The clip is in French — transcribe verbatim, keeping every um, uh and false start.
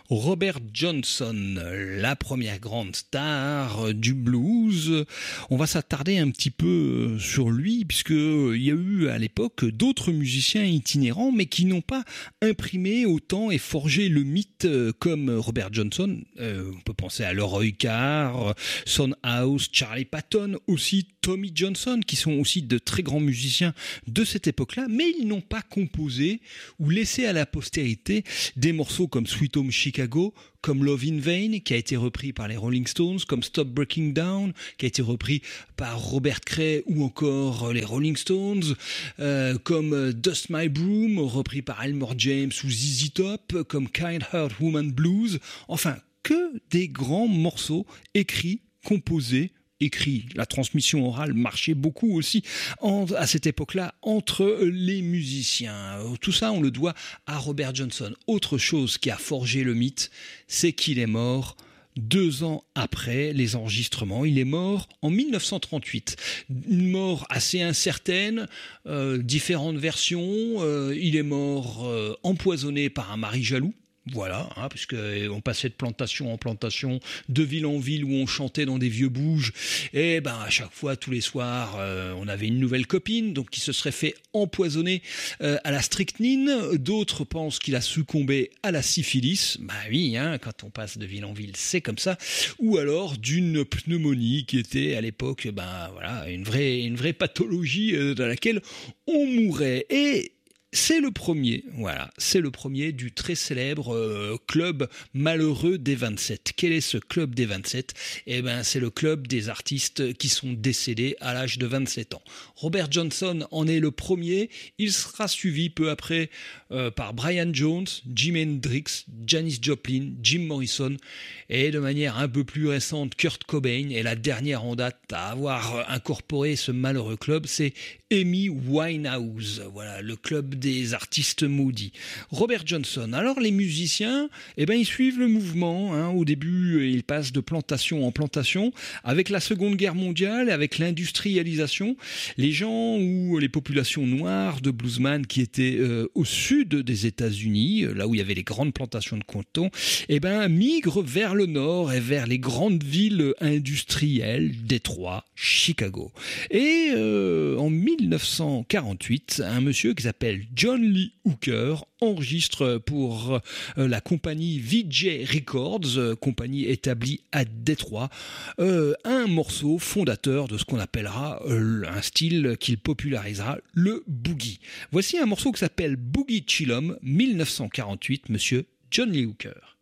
Robert Johnson, la première grande star du blues. On va s'attarder un petit peu sur lui, puisque il y a eu à l'époque d'autres musiciens itinérants, mais qui n'ont pas imprimé autant et forgé le mythe comme Robert Johnson. Euh, on peut penser à Leroy Carr, Son House, Charlie Patton, aussi Tommy Johnson, qui sont aussi de très grands musiciens de cette époque-là, mais ils n'ont pas composé ou laissé à la postérité des morceaux comme Sweet Home Chicago, comme Love in Vain, qui a été repris par les Rolling Stones, comme Stop Breaking Down, qui a été repris par Robert Cray ou encore les Rolling Stones, euh, comme Dust My Broom, repris par Elmore James ou Z Z Top, comme Kind Heart Woman Blues, enfin, que des grands morceaux écrits, composés, écrit. La transmission orale marchait beaucoup aussi en, à cette époque-là entre les musiciens. Tout ça, on le doit à Robert Johnson. Autre chose qui a forgé le mythe, c'est qu'il est mort deux ans après les enregistrements. Il est mort en mille neuf cent trente-huit. Une mort assez incertaine, euh, différentes versions. Euh, il est mort euh, empoisonné par un mari jaloux. Voilà, hein, puisque on passait de plantation en plantation, de ville en ville où on chantait dans des vieux bouges, et ben à chaque fois, tous les soirs, euh, on avait une nouvelle copine, donc qui se serait fait empoisonner euh, à la strychnine. D'autres pensent qu'il a succombé à la syphilis. Bah oui, hein, quand on passe de ville en ville, c'est comme ça. Ou alors d'une pneumonie qui était à l'époque, ben voilà, une vraie, une vraie pathologie euh, dans laquelle on mourait. Et c'est le premier, voilà, c'est le premier du très célèbre euh, club malheureux des vingt-sept. Quel est ce club des vingt-sept ? Eh ben, c'est le club des artistes qui sont décédés à l'âge de vingt-sept ans. Robert Johnson en est le premier. Il sera suivi peu après euh, par Brian Jones, Jimi Hendrix, Janis Joplin, Jim Morrison et de manière un peu plus récente, Kurt Cobain. Et la dernière en date à avoir incorporé ce malheureux club, c'est Amy Winehouse. Voilà, le club des artistes maudits. Robert Johnson. Alors les musiciens, eh ben ils suivent le mouvement. Hein. Au début, ils passent de plantation en plantation. Avec la Seconde Guerre mondiale, avec l'industrialisation, les gens ou les populations noires de bluesman qui étaient euh, au sud des États-Unis, là où il y avait les grandes plantations de coton, eh ben migrent vers le nord et vers les grandes villes industrielles, Détroit, Chicago. Et euh, en mille neuf cent quarante-huit, un monsieur qui s'appelle John Lee Hooker enregistre pour euh, la compagnie V J Records, euh, compagnie établie à Détroit, euh, un morceau fondateur de ce qu'on appellera euh, un style qu'il popularisera, le boogie. Voici un morceau qui s'appelle Boogie Chillum, mille neuf cent quarante-huit, monsieur John Lee Hooker.